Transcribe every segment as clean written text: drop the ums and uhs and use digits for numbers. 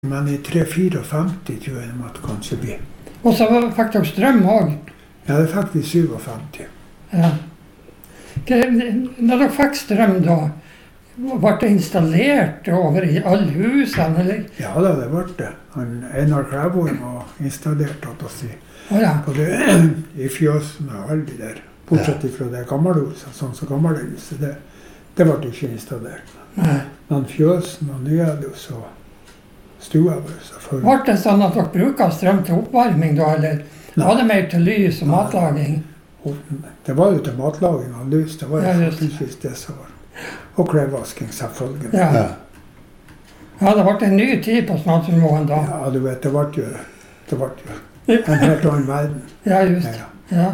Men i 3-54 tror jeg det måtte kanskje bli. Og så fikk dere strøm også? Ja, det fikk vi 57. Ja. Når dere fikk strøm da, ble det installert over i alle husene, eller? Ja da, det ble det. Einar Klæborg var installert, ja. Både i fjøsen og alle de der. Bortsett fra det gammelhuset, sånn som gammelhuset, det ble ikke installert. Nei. Men fjøsen og nyhus og stua var selvfølgelig. Var det sånn at dere bruker strøm til oppvarming da, eller var det mer til lys og matlaging? Det var jo til matlaging og lys, det var jo faktisk det som var. Og klesvasking, selvfølgelig. Ja, det ble en ny tid på Snåsmoen da. Ja, du vet, det ble jo en helt annen verden. Ja, just. Ja.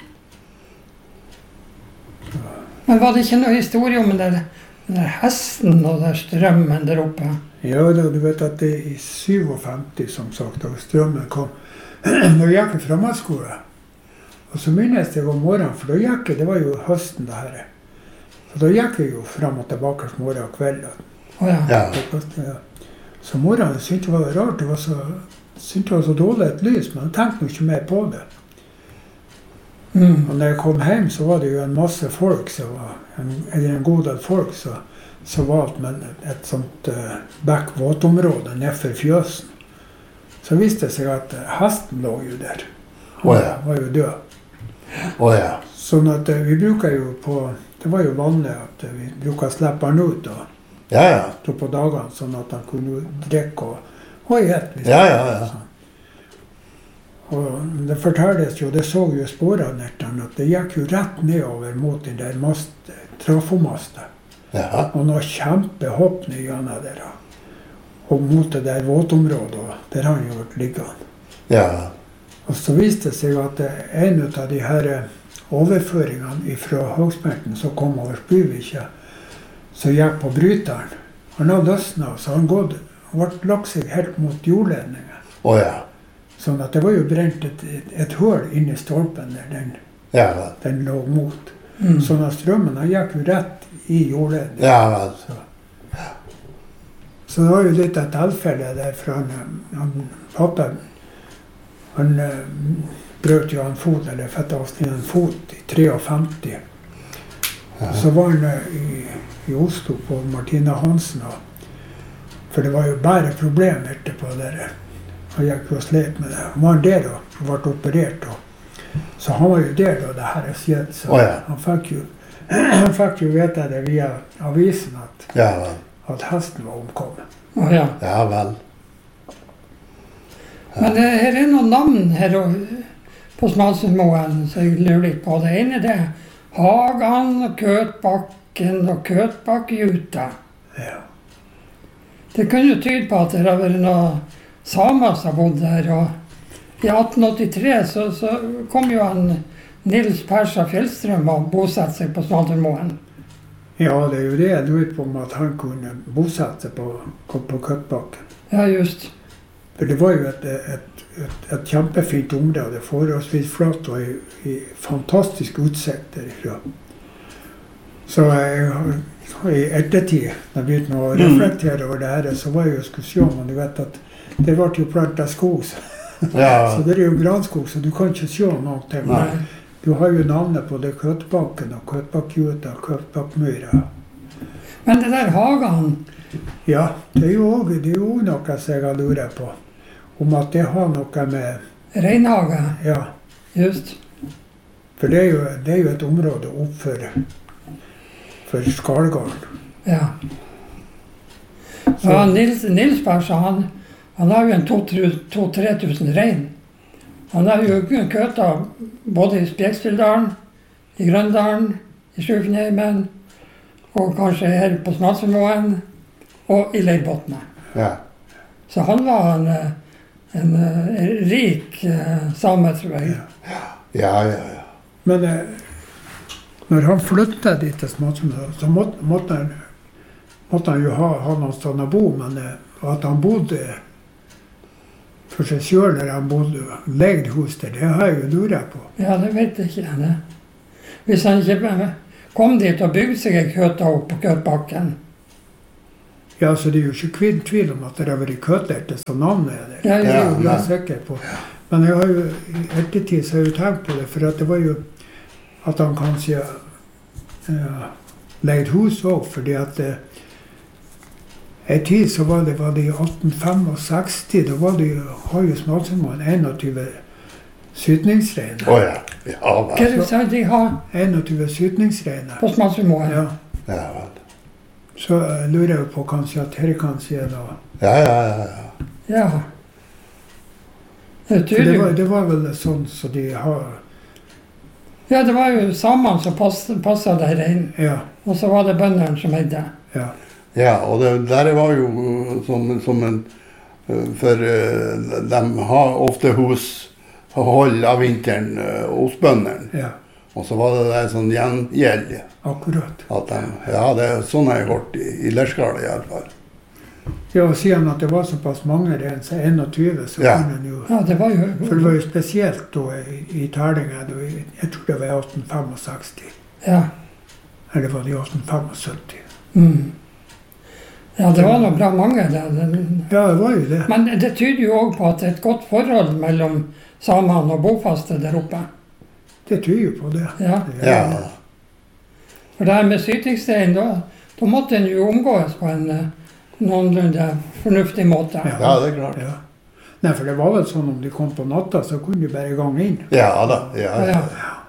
Men var det ikke noe historie om den der hesten og den strømmen der oppe? Ja, du vet at det i 57, som sagt, da strømmen kom. Når jeg gikk i fremmedskole, og så minnes jeg om morgenen, for da gikk jeg, det var jo høsten det her. Så da gikk jeg jo frem og tilbake morgen og kveld. Så morgenen syntes jeg var det rart, syntes det var så dårlig et lys, men jeg tenkte ikke mer på det. Og når jeg kom hjem, så var det jo en masse folk, en god del folk, så var det et sånt bekk-våtområde nedfor fjøsen. Så viste det seg at hesten lå jo der. Han var jo død. Sånn at vi bruker jo det var jo vanlig at vi bruker å slippe han ut på dagene, sånn at han kunne drikke og gjette. Og det fortelles jo, det så jo sporene etter at det gikk jo rett nedover mot den der trafomastet. Og noe kjempehopp ned gjennom der. Og mot det der våtområdet, der han jo vært liggende. Og så viste det seg at en av de her overføringene fra Hogsmerten som kom over Spyvikje, som gikk på bryteren, han hadde løsnet, så han ble lagt seg helt mot jordledningen. Sånn at det var jo brent et hull inn i stolpen der den lå mot. Sånn at strømmen gikk jo rett i jordledningen. Så det var jo litt et tilfelle der fra pappa. Han brøt jo en fot, eller fettet oss ned en fot i 53. Så var han i Oslo på Martina Hansen, for det var jo bare problemer etterpå der. Han gikk jo og slet med det. Han var der og ble operert. Så han var jo der da det her skjedde. Så han fikk jo vite det via avisen at hesten var omkommet. Ja vel. Men det er noen navn her på Snåsmoen som jeg lurer litt på. Det ene det er Hagan, Køtbakken og Køtbakkjuta. Det kunne jo tyde på at det har vært noe samer som bodde der, og i 1883 så kom jo Nils Persa Fjellstrøm og bosatte seg på Snåsmoen. Ja, det er jo det jeg lurer på om at han kunne bosette seg på Køtbakken. Ja, just. For det var jo et kjempefint område, forholdsvis flatt og i fantastisk utsikt derifra. Så i ettertid, da jeg begynte å reflektere over det her, så var jeg jo skulle se, men du vet at det ble jo plantet skog, så det er jo granskog, så du kan ikke se noe til. Du har jo navnet på det Køtbakken og Køtbakkjuta og Køtbakkmyra. Men det der Hagan? Ja, det er jo noe som jeg har luret på. Om at det har noe med Reinhage? Ja. Just. For det er jo et område oppfor Skalgarden. Ja. Så Nils Persa, han har jo en 2-3 tusen rein. Han har jo køta både i Spekstildalen, i Grøndalen, i Sjøfinheimen, og kanskje her på Snåsmoen, og i Leirbotne. Så han var en rik same, tror jeg. Ja. Men når han flyttet dit til Snåsmoen, så måtte han jo ha noen sted å bo, men at han bodde for seg selv når han bodde leid hos der, det har jeg jo luret på. Ja, det vet jeg ikke. Hvis han ikke kom dit og bygde seg en køta opp på Køtbakken, Ja, så det er jo ikke tvil om at det har vært køterte som navnet er der. Ja, Det er jo ja. jeg sikker på. Men jeg har jo, i ettertid så har jeg jo tenkt på det, for at det var jo at han kanskje leid hus også, fordi at en tid så var det i 1865, da var det jo, har jo Smalsundsmoen 21 sytningsreiner. Å ja. Ja Hva er vel. det så de har 21 sytningsreiner. på Smalsundsmoen? Ja. Ja vel. Så lurer jeg på kanskje at her kanskje er da. Ja. Ja. Det er For tydelig. det var vel sånn så de har, Ja, det var jo samene som passet der rein, ja, og så var det bøndene som eide. ja. Ja, og det der var jo som en For de har ofte hushold av vinteren hos bøndene. Ja, Og så var det der sånn gjengjeld. akkurat. At det er sånn jeg har hørt i Lerskala i alle fall. Ja, og siden at det var såpass mange rein, så 21, så Ja. kunne en jo. Ja, det var For det var jo jo spesielt da i Terlinga, jeg tror det var i 1865. Ja. Eller var det i 1875? Mm. Ja, det var nå bra mange. Ja, det var jo det. Men det tyder jo òg på at det er et godt forhold mellom samene og bofaste der oppe. Det tyder jo på det. Ja. Ja. For det her med sytingsstein, da måtte en jo omgås på en noenlunde fornuftig måte. Ja, det er klart. Ja. Nei, for det var vel sånn om de kom på natta, så kunne de bare gange inn. Ja da. Ja.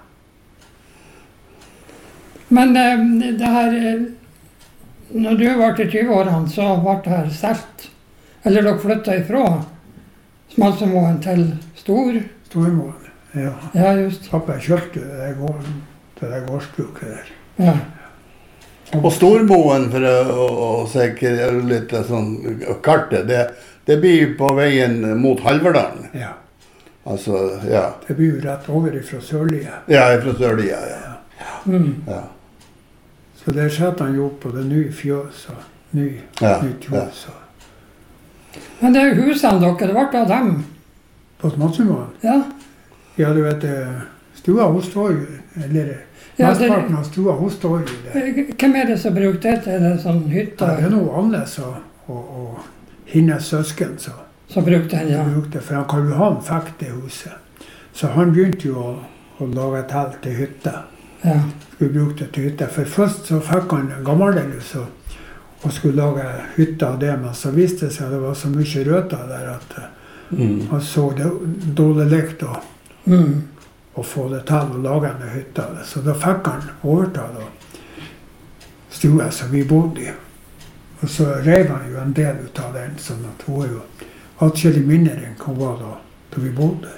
Men det her når du var i 20-årene, så ble det her solgt. Eller dere flytta ifra Smalsundsmoen til Stormoen. Ja. Ja, just. Pappa kjøpte det der gårdsbruket der. Ja. Og Stormoen, for å sikre litt sånn kartet, det blir på veien mot Halvardalen. Ja. Altså, ja. Det blir jo rett over ifra Sørlige. Ja, fra Sørlia, ja. Mm. Så der setter han jo opp på det nye fjøset. Ja, Nytt hus. Men det er jo husene dere, det ble av dem. På Smalsundsmoen. Ja. Ja, du vet, stua hun står jo, eller Ja, mesteparten av stua hun står jo der. Hvem er det som bruker det til det sånn hytte? Det er noe Annes og hennes søsken som Brukte den, ja. brukte, for han Karl Johan fikk det huset. Så han begynte jo å lage telt til hytte. Ja. Skulle bruke det til hytte. For først så fikk han gammelhus og skulle lage hytte av det, men så viste det seg at det var så mye røtter der at han så det dårlig likt å få det til å lage en hytte av det. Så da fikk han overta stua som vi bodde i. Og så rev han jo en del ut av den, sånn at hun er jo atskillig mindre enn hun var da vi bodde.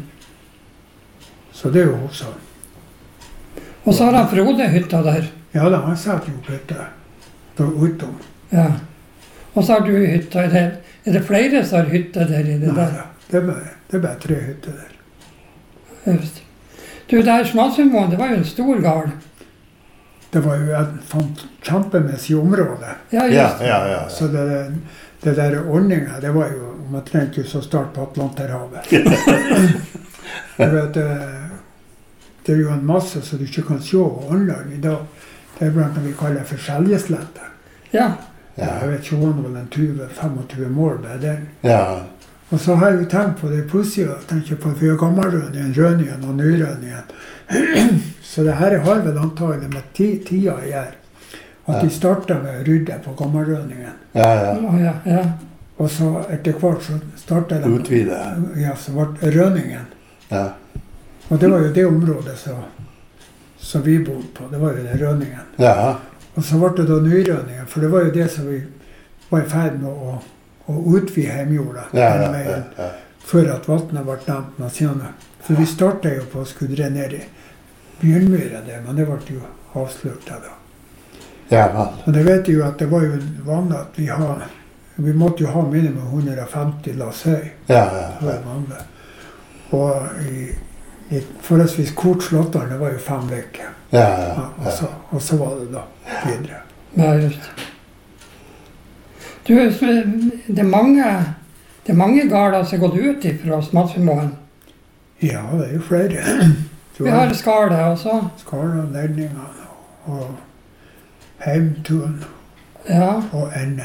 Så det er jo også. Og så har han Frode-hytta der. Ja da, han satt jo på hytta da utom. Ja. Og så har du hytta der. Er det flere som har hytte der i det Nei, der? det er bare 3 hytter der. Just. Du, der Smalsundsmoen, det var jo en stor gard. Det var jo et kjempemessig område. Ja, just. Ja. Så det der ordninga, det var jo omtrent jo så start på Atlanterhavet. Du vet, det er jo en masse som du ikke kan se og anlegge i dag. Det er blant annet vi kaller for Skjeljeslette. Ja. Jeg vet ikke om det var en 20-25 mål bare der. Ja. Og så har jeg jo tenkt på det pussige, tenker på at vi har gammelrønningen, rønningen og nyrønningen. Så det her har vel antagelig med tida å gjøre. At de startet med å rydde på gammelrønningen. Ja. Og så etter hvert så startet de Utvide. Ja, så ble rønningen. Ja. Og det var jo det området som vi bodde på. Det var jo den rønningen. Ja. Og så ble det da nyrønningen, for det var jo det som vi var i ferd med å utvide hjemjorda. Ja. Før at vannet ble nevnt noe senere. For vi startet jo på å skulle drenere Bjørnmyra der, men det ble jo avsluttet da. Ja vel. Og det vet jeg jo at det var jo vanlig at vi måtte jo ha minimum 150 lass høy. Ja. Det var vanlig. Og i forholdsvis kort slåttene, det var jo 5 veker. Ja. Og så var det da videre. Ja, just. Du, det er mange garder som har gått ut fra Smalsundsmoen. Ja, det er jo flere. Vi har Skarle også. Skarle og Ledningene og Heimtun Ja. og Ende.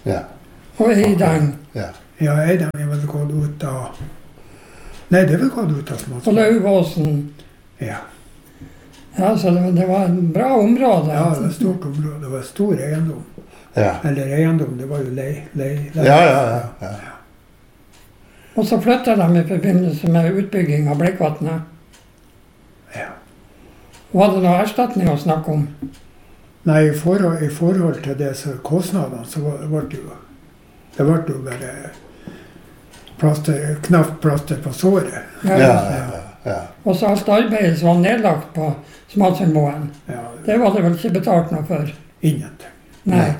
Ja. Og Eidang. Ja. Ja, Eidem er vel gått ut av... Nei, det er vel gått ut av Og Småtsmoen. Lauvåsen. Ja. Ja, så det var en bra område. Ja, det var et stort område. Det var stor eiendom. Ja. Eller eiendom, det var jo lei. Ja. Og så flyttet de i forbindelse med utbygging av Bleikvatnet. Ja. Var det noe erstatning å snakke om? Nei, i forhold til det så kostnadene, så ble det jo bare knapt plaster på såret. Ja. Og så alt arbeidet som var nedlagt på Smalsundmoen, Ja, det var det vel ikke betalt noe for? ingenting. Nei.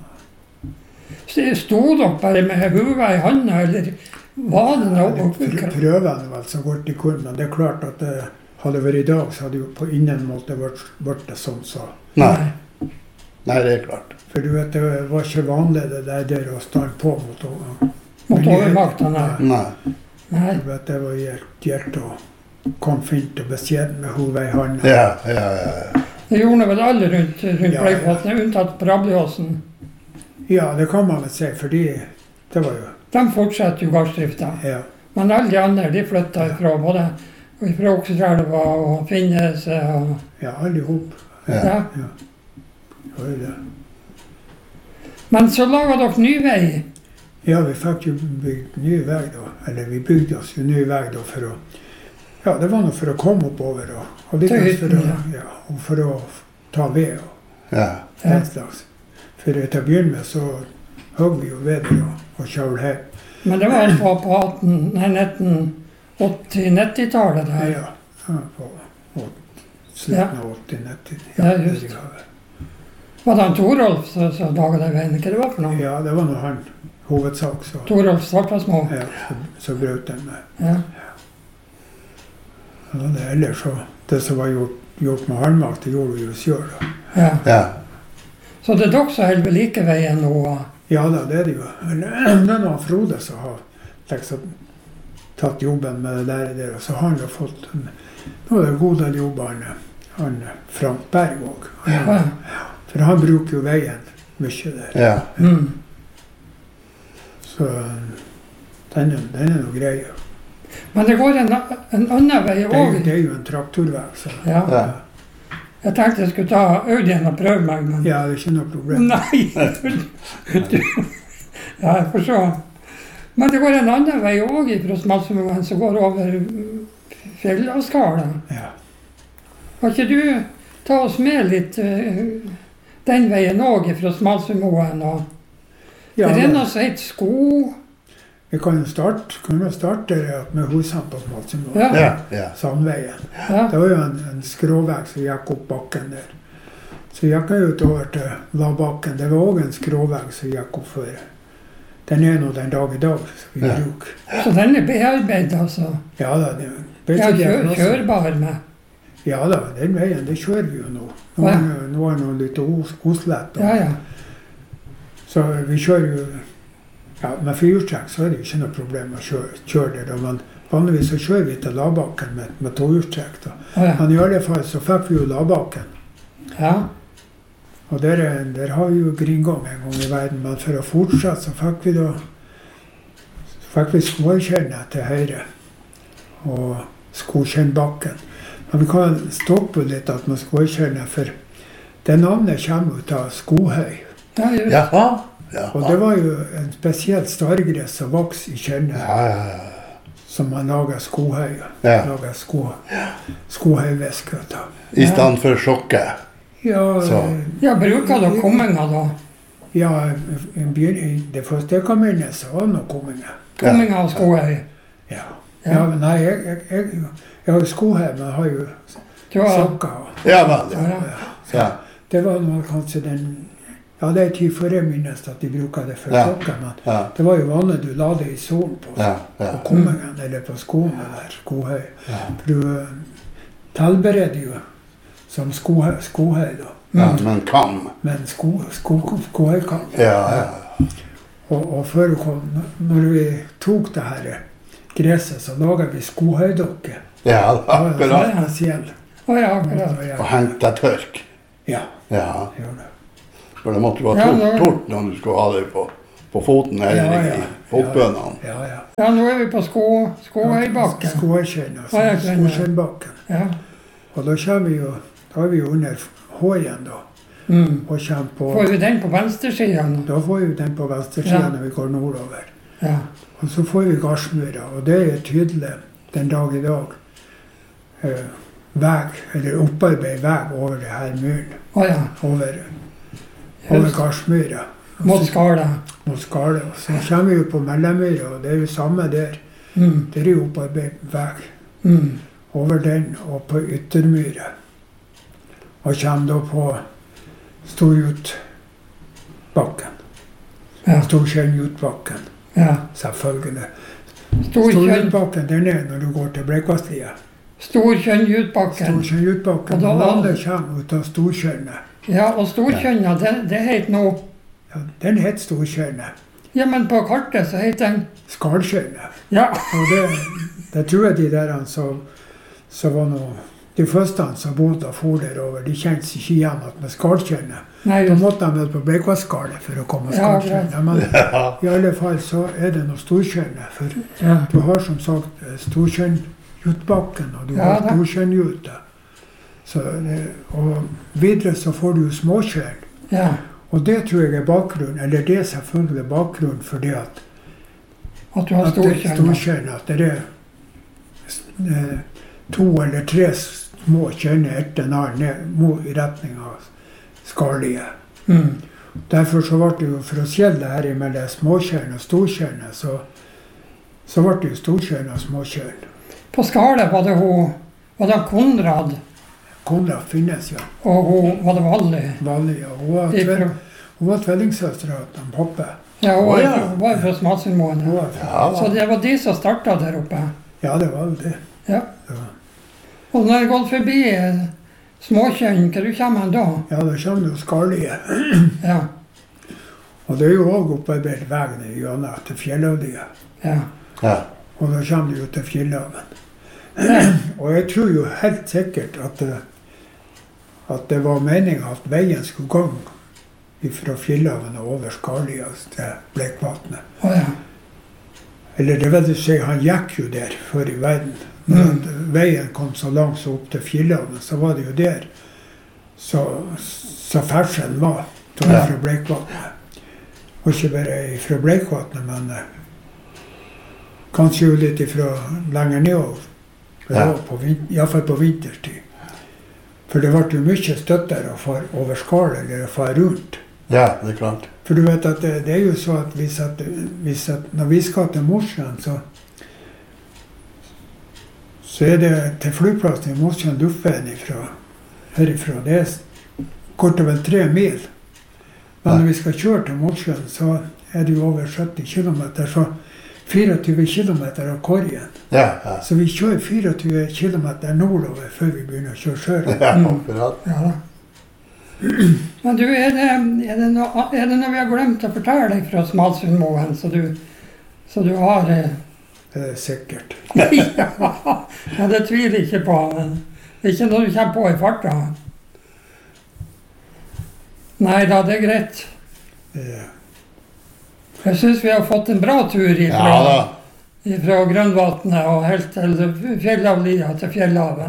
Stod dere bare med hodet i handa, eller var det noe? Prøvene vel så godt de kunne, men det er klart at det hadde vært i dag, så hadde jo på ingen måte vært det sånn, så. Nei, det er klart. For du vet, det var ikke vanlig det der å stå på Mot overmakta, nei. Nei. Du vet, det var gjeldt å komme fint og beskjeden med hodet i handa. Ja. Det gjorde vel alle rundt Ja. Bleikvatnet, unntatt Brabliåsen. Ja, det kan man vel si, fordi det var jo, De fortsetter jo gardsdrifta. ja. Men alle de andre, de flytta ifra både fra Okseselva og Finneset og Ja, alle ihop. ja. Det var jo det. Men så laga dere ny vei. Ja, vi fikk jo bygd ny vei da. Eller vi bygde oss jo ny vei da for å... Ja, det var noe for å komme oppover og litt Til for å, hytten, ja, og for å ta ved og Ja. den slags. For til å begynne med så høgg vi jo ved det og kjøl hjem. Men det var på 1980-90-tallet der. Ja, på slutten av 80-90. Ja, just. Var det han Torolf som laga den veien? Hva det var for noe? Ja, det var nå han hovedsak, så, Torolf Svartvassmo. ja, så brøt den med. Ja. Ja, det ellers så, det som var gjort med halmakt, det gjorde vi jo selv da. Ja. Ja. Så det er dere som holder ved like veien nå? Ja da, det er det jo. Men det er noen Frode som har liksom tatt jobben med det der, og så har han jo fått nå er det god del jobber han Frank Berg også. Ja. For han bruker jo veien mye der. Ja. Mm. Så den er noe grei. Men det går en annen vei òg. Det er jo en traktorvei, så Ja. Ja. Jeg tenkte jeg skulle ta Audien og prøve meg, men ja, det er ikke noe problem. nei! Ja, jeg får se. Men det går en annen vei òg fra Smalsundmoen som går over Fjellaskardet. Ja. Kan ikke du ta oss med litt den veien òg fra Smalsundmoen? Og Ja, det er da, noe som heter Sko. vi kan jo starte med husene på Smalsundmoen. Ja. Ja. Sandveien. Ja. Det var jo en skråvegg som gikk opp bakken der. Så gikk jeg utover til Lavbakken. Det var også en skråvegg som gikk opp for. Den er nå den dag i dag, så vi Ja. bruker. Så den er bearbeidet, altså? Ja da, det Ja, er kjørbar med. Ja da, den veien, det kjører vi jo nå. Nå Ja. er det noe litt oslett. Ja, ja. Så vi kjører jo, ja, med fyrtrekk så er det jo ikke noe problem å kjøre det da, men vanligvis så kjører vi til Lavbakken med tohjulstrekk da. Å, ja. Men i alle fall så fikk vi jo Lavbakken. Ja. Og der har vi jo Gringang en gang i verden, men for å fortsette så fikk vi Skårtjernet til høyre og Skårtjernbakken. Men vi kan stoppe litt at med Skårtjernet, for det navnet kommer ut av Skohøy. Ja, just. Jaha. Og det var jo en spesielt stargress som vokste i Tjernet, Ja. som man laget Skohøy. Ja. Laget Skohøyvæske av. I stedet for sjokket. Ja, Så. Ja, bruker dere kumminga da? ja, det første jeg kan minnes, så var det noe komminge. Kumminga og Skohøy? Ja. Ja. Ja, men nei, jeg har jo sko her, men jeg har jo Du har... sokker. Ja vel. Ja, ja. Ja. Det var nå kanskje den... Ja, det er tid før jeg minnes at de bruker det for Ja. sokker, men Ja. det var jo vanlig du la det i solen på, Ja. på kommingen eller på skoene der, skohøy. Ja. For du tilbereder jo som skohøy da, Ja. Men kam. men skohøy kan. Ja. Og før du kom, når vi tok det her gresset, så laget vi skohøydokke. Ja, Det var akkurat. en spesiell. Å ja, akkurat. Og hengt deg tørk. Ja, Ja. gjør det. For det måtte jo Ja, være det- tort når du skulle ha det på på foten her i folkbønene. Ja, nå vi på Skåhøybakken. Skåhøykjønn, altså. Skåhøykjønnbakken. Ja. Og da kommer vi jo, da er vi jo under Håien da. Og kommer på... Får vi den på venstresiden? Da får vi den på venstresiden når vi går nordover. Ja. Og så får vi Gardsmyra, og det er tydelig den dag i dag. Veg, eller opparbeid veg over det her myren. Over Gardsmyra. Mot Skala. Mot Skala. Så kommer vi jo på Mellemmyra, og det er jo samme der. Det er jo opparbeid veg. Over den og på Yttermyra. Og kommer da på Storjutbakken. Storkjønnjutbakken. Ja. Selvfølgelig. Storjutbakken, den er når du går til Brekkvastlia. Storkjønnjutbakken. Storkjønnjutbakken. Og alle kommer ut av Storkjønnet. Ja, og Storkjønnet, det heter nå... Ja, den heter Storkjønnet. Ja, men på kartet så heter den... Skalkjønnet. Ja. Og det tror jeg de der som var noe... De første som bodde og for der over, de kjente seg ikke igjen med Skalkjønnet. Da måtte de vel på Brekkvastskalet for å komme til Skalkjønnet. Men i alle fall så er det noe Storkjønnet. For du har som sagt Storkjønnjutbakken, og du har Storkjønnjuta. Og videre så får du jo Småkjønn. Ja. Og det tror jeg er bakgrunnen, eller det er selvfølgelig bakgrunnen for det at du har Storkjønn. At det er 2 eller 3 små kjønner etter en annen i retning av Skarlige. Derfor så ble det jo, for å skjelle her mellom småkjønn og storkjønn, så ble det jo storkjønn og småkjønn. På Skale var det Konrad. Konrad finnes, ja. Og var det Valli. Valli, ja. Hun var tvillingsøster av pappa. Ja, hun var fra Smalsundmoen. Så det var de som startet der oppe. Ja, det var det. Ja. Og når jeg gått forbi Småkjønn, hva du kommer da? Ja, da kommer du Skarlige. Ja. Og det er jo også opparbeidet veien gjennom til Fjellavdia. Ja. Og da kommer du jo til Fjellaven. Og jeg tror jo helt sikkert at det var meningen at veien skulle gå fra Fjellaven og over Skarlige til Bleikvatnet. Eller det vil si, han gikk jo der før i verden. Når veien kom så langt så opp til Fjellaven, så var det jo der så ferdselen var fra Bleikvatnet. Og ikke bare fra Bleikvatnet, men kanskje jo litt fra lenger nedover. I hvert fall på vinterstid. For det ble jo mye støtter å få over Skala eller å få rundt. Ja, det er klart. For du vet at det er jo så at når vi skal til Mosjøen, så er det til flyplassen i Mosjøen luftveien herifra. Det går til vel 3 mil. Men når vi skal kjøre til Mosjøen, så er det jo over 70 kilometer, så 24 kilometer av Korgen. Så vi kjører 24 kilometer nordover før vi begynner å kjøre sjøl. Ja, akkurat. Ja. Men du, er det noe vi har glemt å fortelle deg fra Smalsundmoen, så du har... Det er sikkert. Ja, det tviler ikke på. Men det er ikke noe du kommer på i farta. Nei da, det er greit. Jeg synes vi har fått en bra tur fra Grønvatnet og helt til Fjellavlia til Fjellaven.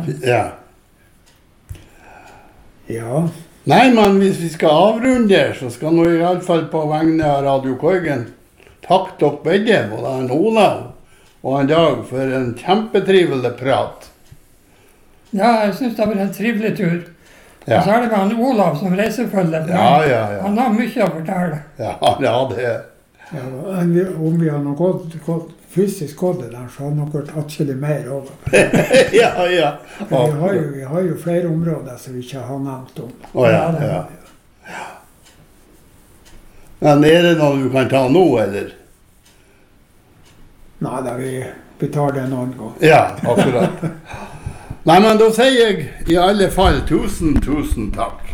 Ja. Nei, men hvis vi skal avrunde, så skal nå i alle fall på vegne av Radio Korgen takke dere begge, både han Olav og han Dag, for en kjempetrivelig prat. Ja, jeg synes det har vært en trivelig tur. Og så er det med han Olav som reisefølger. Han har mye å fortelle. Ja, det er. Ja, om vi har noe fysisk gått der, så har noe atskillig mer over. Ja. Vi har jo flere områder som vi ikke har nevnt om. Men er det noe du kan ta nå, eller? Nei, vi tar det noen gang. Ja, akkurat. Nei, men da sier jeg i alle fall tusen takk.